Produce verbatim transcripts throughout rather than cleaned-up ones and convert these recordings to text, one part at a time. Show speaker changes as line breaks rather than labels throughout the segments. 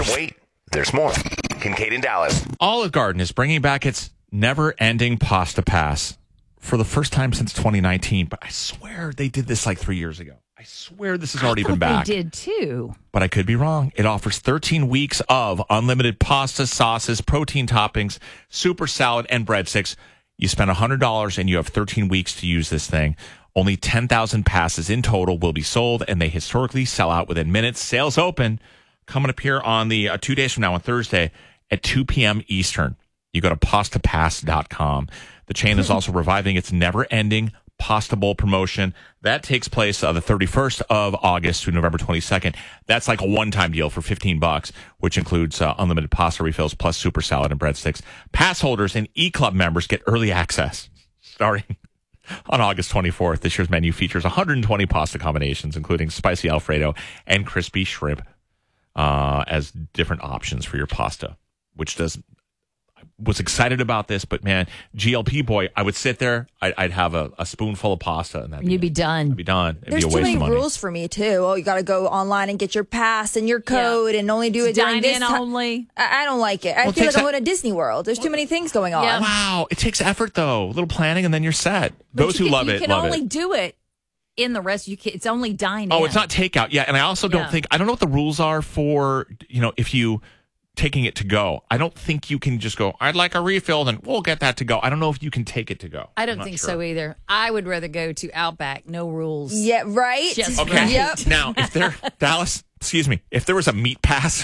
Wait, there's more. Kincaid in Dallas.
Olive Garden is bringing back its never-ending pasta pass for the first time since twenty nineteen. But I swear they did this like three years ago. I swear this has already
I
been back.
They did too.
But I could be wrong. It offers thirteen weeks of unlimited pasta, sauces, protein toppings, super salad, and breadsticks. You spend one hundred dollars and you have thirteen weeks to use this thing. Only ten thousand passes in total will be sold, and they historically sell out within minutes. Sales open coming up here on the uh, two days from now on Thursday at two p.m. Eastern. You go to pasta pass dot com. The chain is also reviving its never-ending Pasta Bowl promotion. That takes place uh, the thirty-first of August to November twenty-second. That's like a one-time deal for fifteen bucks, which includes uh, unlimited pasta refills plus super salad and breadsticks. Pass holders and E-Club members get early access starting on August twenty-fourth. This year's menu features one hundred twenty pasta combinations, including spicy Alfredo and crispy shrimp uh, as different options for your pasta, which does... was excited about this, but man, G L P boy, I would sit there, I'd, I'd have a, a spoonful of pasta, and that'd be
You'd be
it.
done.
I'd be done. It'd
There's
be a
too
waste
many
of money.
rules for me too. Oh, you got to go online and get your pass and your code, and only do it during
Dine
this
in
time.
only.
I, I don't like it. I
Well, it
feel
takes
like I'm
a-
going to Disney World. There's too many things going on.
Yeah.
Wow, it takes effort though. A little planning, and then you're set.
But
Those
you
who
can,
love
you
it
can
love
only
it.
do it in the rest. You can, it's only dine
Oh,
in.
it's not takeout. Yeah, and I also don't
Yeah.
think I don't know what the rules are for you know if you taking it to go. I don't think you can just go, I'd like a refill, then we'll get that to go. I don't know if you can take it to go.
I
I'm
don't
not
think
sure.
so either. I would rather go to Outback, no rules.
Yeah, right?
Just
Okay.
right.
Yep.
Now, if there, Dallas, excuse me, if there was a meat pass,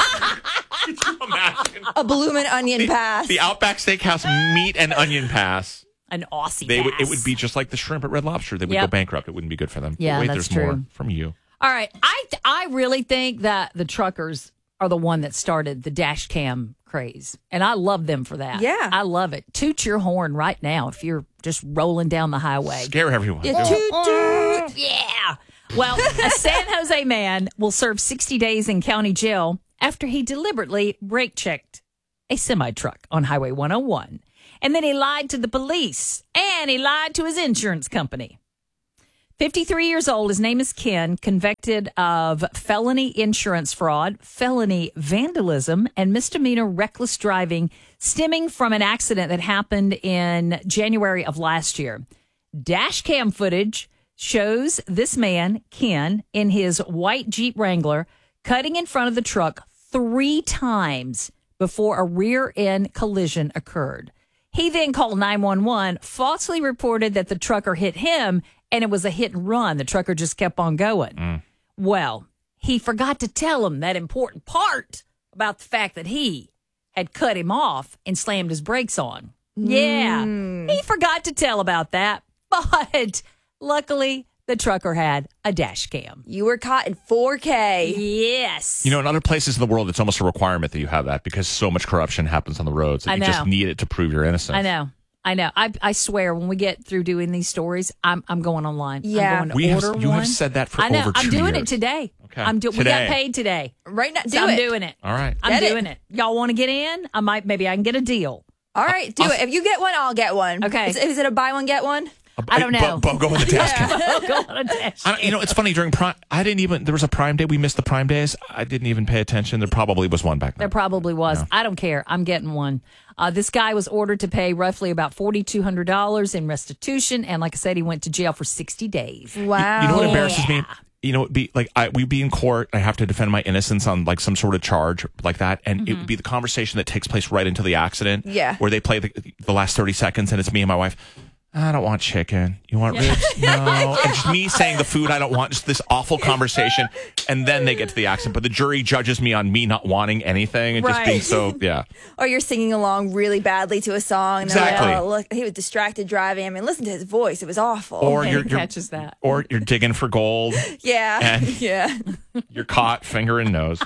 could you imagine?
A bloomin' onion pass.
The Outback Steakhouse meat and onion pass.
An Aussie
They would, it
pass.
would be just like the shrimp at Red Lobster. They would
Yep.
go bankrupt. It wouldn't be good for them. But
Yeah,
wait,
that's
there's more
true.
from you.
All right. I I really think that the truckers are the one that started the dash cam craze. And I love them for that.
Yeah.
I love it. Toot your horn right now if you're just rolling down the highway.
Scare everyone.
Yeah,
Do it.
toot, toot.
Yeah. Well, a San Jose man will serve sixty days in county jail after he deliberately brake checked a semi truck on Highway one oh one. And then he lied to the police and he lied to his insurance company. fifty-three years old. His name is Ken, convicted of felony insurance fraud, felony vandalism, and misdemeanor reckless driving stemming from an accident that happened in January of last year. Dash cam footage shows this man, Ken, in his white Jeep Wrangler, cutting in front of the truck three times before a rear end collision occurred. He then called nine one one, falsely reported that the trucker hit him, and it was a hit and run. The trucker just kept on going.
Mm.
Well, he forgot to tell him that important part about the fact that he had cut him off and slammed his brakes on. Yeah, he forgot to tell about that, but luckily the trucker had a dash cam.
You were caught in four K.
Yes.
You know, in other places in the world, it's almost a requirement that you have that because so much corruption happens on the roads that
I
you just
know.
need it to prove your innocence.
I know. I know. I I swear, when we get through doing these stories, I'm I'm going online.
Yeah.
I'm going to
We have,
order
you
one.
have said that for
I know.
over two
I'm doing
years.
it today.
Okay.
I'm do- We
Today.
got paid today.
Right now, do
So I'm
it.
doing it.
All right.
I'm
Get it.
doing it. Y'all want to get in? I might. Maybe I can get a deal.
All right, do
I'll-
it. If you get one, I'll get one.
Okay.
Is, is it a buy one, get one?
I don't know.
Bo, Bo, go in the dash cam.
Go on a dash.
I don't- you know, it's funny during Prime. I didn't even. There was a Prime Day. We missed the Prime Days. I didn't even pay attention. There probably was one back then.
There probably was. I don't care. I'm getting one. Uh, this guy was ordered to pay roughly about forty-two hundred dollars in restitution. And like I said, he went to jail for sixty days.
Wow.
You know what embarrasses me? You know, it'd be like I we'd be in court. I have to defend my innocence on like some sort of charge like that, and it would be the conversation that takes place right into the accident.
Yeah.
where they play the, the last thirty seconds, and it's me and my wife. I don't want chicken. You want ribs? No. And just me saying the food I don't want. Just this awful conversation, and then they get to the accident. But the jury judges me on me not wanting anything and just being
Right.
so yeah.
Or you're singing along really badly to a song. And they're like,
Exactly.
oh, look, he was distracted driving. I mean, listen to his voice. It was awful.
Or
And
you're,
he
you're
catches that.
or you're digging for gold.
yeah.
And-
yeah.
You're caught finger in nose.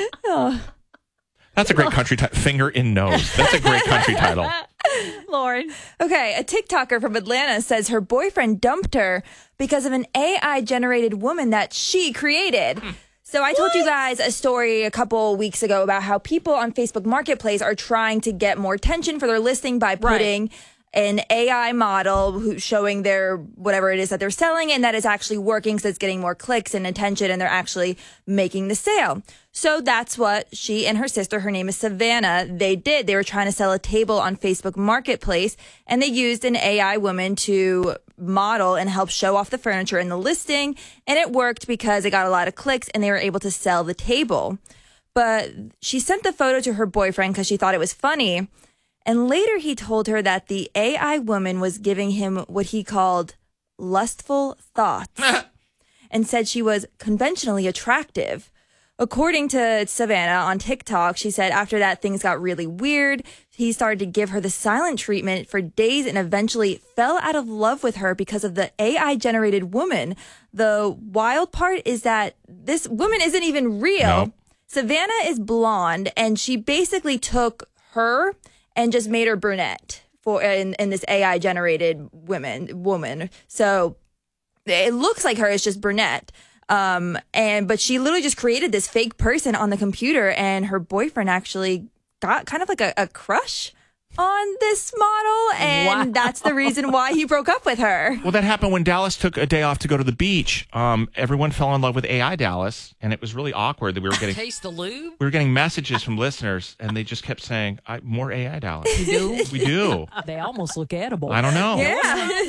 That's a great country title. Finger in nose. That's a great country title.
Lauren.
Okay, a TikToker from Atlanta says her boyfriend dumped her because of an A I generated woman that she created. So I told you guys a story a couple weeks ago about how people on Facebook Marketplace are trying to get more attention for their listing by putting an A I model who showing their whatever it is that they're selling, and that is actually working, so it's getting more clicks and attention, and they're actually making the sale. So that's what she and her sister, her name is Savannah, they did. They were trying to sell a table on Facebook Marketplace, and they used an A I woman to model and help show off the furniture in the listing. And it worked because it got a lot of clicks and they were able to sell the table. But she sent the photo to her boyfriend because she thought it was funny. And later he told her that the A I woman was giving him what he called lustful thoughts and said she was conventionally attractive. According to Savannah on TikTok, she said after that, things got really weird. He started to give her the silent treatment for days and eventually fell out of love with her because of the A I-generated woman. The wild part is that this woman isn't even real.
No.
Savannah is blonde, and she basically took her and just made her brunette for in, in this A I-generated woman. woman. So it looks like her, it's just brunette. Um, and, but she literally just created this fake person on the computer, and her boyfriend actually got kind of like a, a crush on this model. And
Wow.
that's the reason why he broke up with her.
Well, that happened when Dallas took a day off to go to the beach. Um, everyone fell in love with A I Dallas, and it was really awkward that we were getting
Taste the lube?
we were getting messages from listeners, and they just kept saying, I, "More A I Dallas."
You do?
We do.
They almost look edible.
I don't know.
Yeah.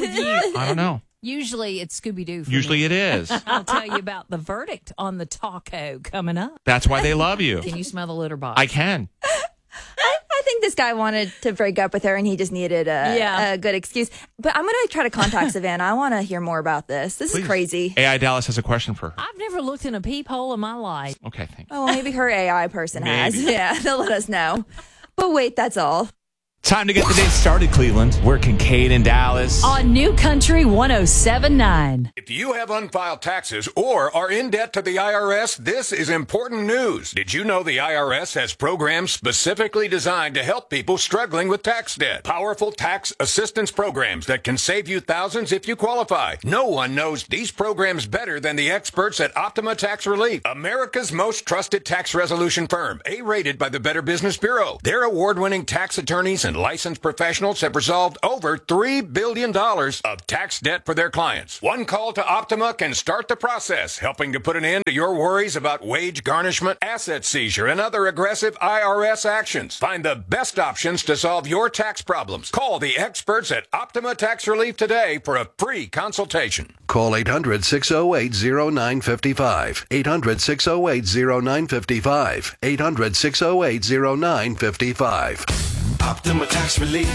I don't know.
Usually it's Scooby-Doo. For
Usually
me.
it is.
I'll tell you about the verdict on the taco coming up.
That's why they love you.
Can you smell the litter box?
I can.
I, I think this guy wanted to break up with her, and he just needed a,
Yeah.
a good excuse. But I'm going to try to contact Savannah. I want to hear more about this. This
Please.
is crazy.
A I Dallas has a question for her.
I've never looked in a peephole in my life.
Okay, thanks.
Oh, well, maybe her A I person has.
Maybe.
Yeah, they'll let us know. But wait, that's all.
Time to get the day started, Cleveland. We're Kincaid and Dallas.
On New Country one oh seven point nine.
If you have unfiled taxes or are in debt to the I R S, this is important news. Did you know the I R S has programs specifically designed to help people struggling with tax debt? Powerful tax assistance programs that can save you thousands if you qualify. No one knows these programs better than the experts at Optima Tax Relief, America's most trusted tax resolution firm, A-rated by the Better Business Bureau. Their award-winning tax attorneys and licensed professionals have resolved over three billion dollars of tax debt for their clients. One call to Optima can start the process, helping to put an end to your worries about wage garnishment, asset seizure, and other aggressive I R S actions. Find the best options to solve your tax problems. Call the experts at Optima Tax Relief today for a free consultation.
Call eight hundred, six oh eight, oh nine five five. eight hundred, six oh eight, oh nine five five. eight hundred, six oh eight, oh nine five five.
Optima Tax Relief.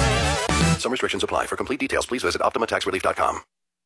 Some restrictions apply. For complete details, please visit optima tax relief dot com.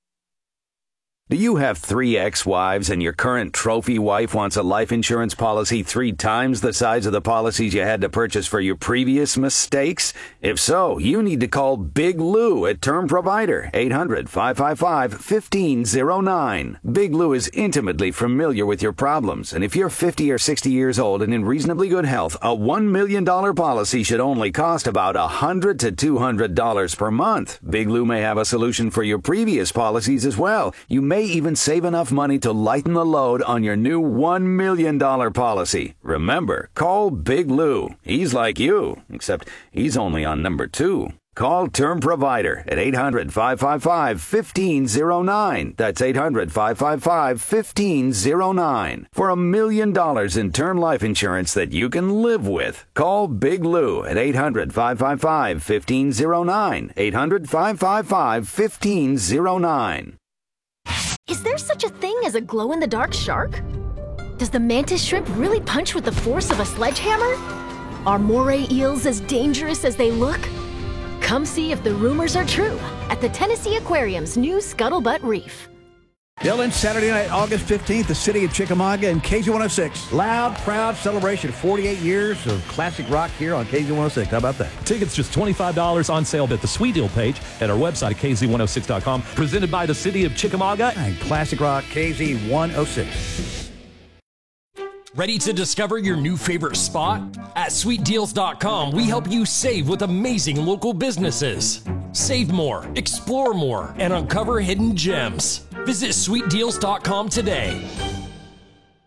Do you have three ex-wives and your current trophy wife wants a life insurance policy three times the size of the policies you had to purchase for your previous mistakes? If so, you need to call Big Lou at Term Provider, eight hundred, five five five, one five zero nine. Big Lou is intimately familiar with your problems, and if you're fifty or sixty years old and in reasonably good health, a one million dollars policy should only cost about one hundred to two hundred dollars per month. Big Lou may have a solution for your previous policies as well. You may even save enough money to lighten the load on your new one million dollars policy. Remember, call Big Lou. He's like you, except he's only on number two. Call Term Provider at eight hundred, five five five, one five zero nine. That's eight hundred, five five five, one five zero nine. For a million dollars in term life insurance that you can live with. Call Big Lou at eight hundred, five five five, one five zero nine. eight hundred, five five five, one five zero nine.
Is there such a thing as a glow-in-the-dark shark? Does the mantis shrimp really punch with the force of a sledgehammer? Are moray eels as dangerous as they look? Come see if the rumors are true at the Tennessee Aquarium's new Scuttlebutt Reef.
Dylan, Saturday night, August fifteenth, the city of Chickamauga and K Z one oh six. Loud, proud celebration. forty-eight years of classic rock here on K Z one oh six. How about that?
Tickets just twenty-five dollars on sale at the Sweet Deal page at our website at K Z one oh six dot com. Presented by the city of Chickamauga
and classic rock K Z one oh six.
Ready to discover your new favorite spot? At sweet deals dot com, we help you save with amazing local businesses. Save more, explore more, and uncover hidden gems. Visit sweet deals dot com today.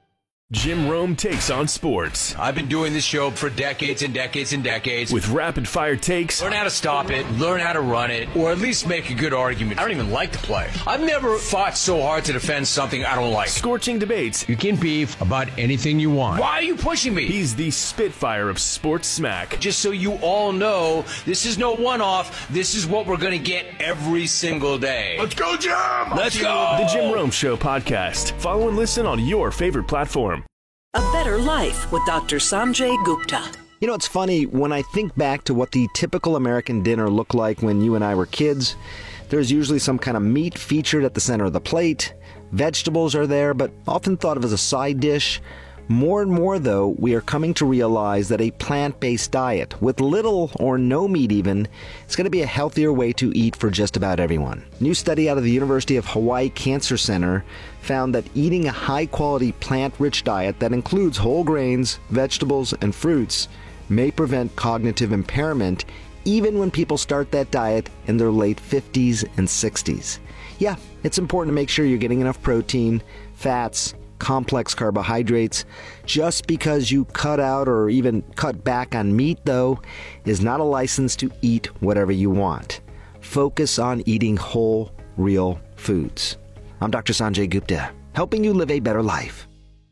Jim Rome takes on sports.
I've been doing this show for decades and decades and decades.
With rapid-fire takes.
Learn how to stop it, learn how to run it, or at least make a good argument. I don't even like to play. I've never fought so hard to defend something I don't like.
Scorching debates.
You can beef about anything you want. Why are you pushing me?
He's the Spitfire of sports smack.
Just so you all know, this is no one-off. This is what we're going to get every single day.
Let's go, Jim!
Let's go!
The Jim Rome Show podcast. Follow and listen on your favorite platform.
A Better Life with Doctor Sanjay Gupta.
You know, it's funny, when I think back to what the typical American dinner looked like when you and I were kids, there's usually some kind of meat featured at the center of the plate. Vegetables are there, but often thought of as a side dish. More and more, though, we are coming to realize that a plant-based diet, with little or no meat even, is going to be a healthier way to eat for just about everyone. A new study out of the University of Hawaii Cancer Center found that eating a high-quality plant-rich diet that includes whole grains, vegetables, and fruits may prevent cognitive impairment even when people start that diet in their late fifties and sixties. Yeah, it's important to make sure you're getting enough protein, fats, complex carbohydrates. Just because you cut out or even cut back on meat, though, is not a license to eat whatever you want. Focus on eating whole, real foods. I'm Doctor Sanjay Gupta, helping you live a better life.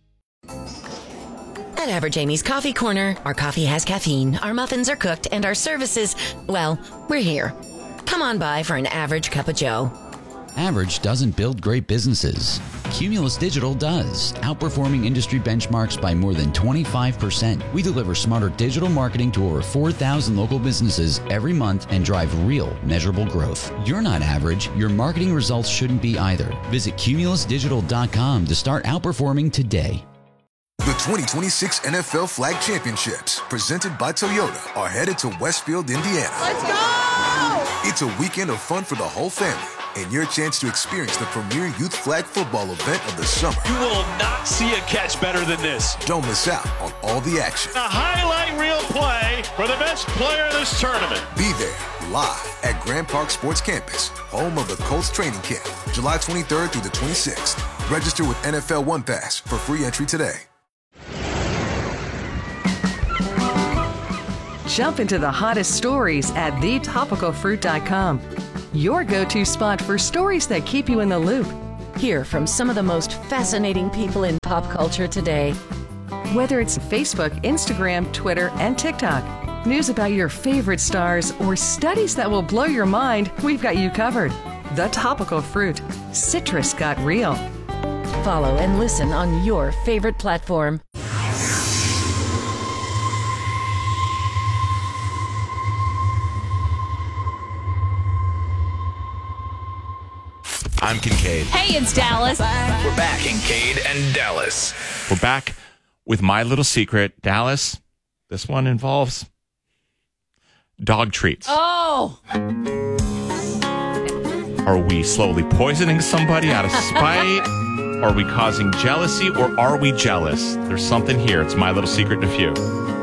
At Average Amy's Coffee Corner, our coffee has caffeine, our muffins are cooked, and our services, well, we're here. Come on by for an average cup of joe.
Average doesn't build great businesses. Cumulus Digital does, outperforming industry benchmarks by more than twenty-five percent. We deliver smarter digital marketing to over four thousand local businesses every month and drive real, measurable growth. You're not average. Your marketing results shouldn't be either. Visit cumulus digital dot com to start outperforming today.
The twenty twenty-six N F L Flag Championships, presented by Toyota, are headed to Westfield, Indiana.
Let's go!
It's a weekend of fun for the whole family, and your chance to experience the premier youth flag football event of the summer.
You will not see a catch better than this.
Don't miss out on all the action.
A highlight reel play for the best player in this tournament.
Be there, live at Grand Park Sports Campus, home of the Colts training camp, July twenty-third through the twenty-sixth. Register with N F L One Pass for free entry today.
Jump into the hottest stories at the topical fruit dot com. Your go-to spot for stories that keep you in the loop.
Hear from some of the most fascinating people in pop culture today.
Whether it's Facebook, Instagram, Twitter, and TikTok, news about your favorite stars, or studies that will blow your mind, we've got you covered. The Topical Fruit. Citrus got real.
Follow and listen on your favorite platform.
I'm Kincaid.
Hey, it's Dallas.
We're back, Kincaid and Dallas.
We're back with My Little Secret. Dallas, this one involves dog treats.
Oh!
Are we slowly poisoning somebody out of spite? Are we causing jealousy, or are we jealous? There's something here. It's My Little Secret in a few.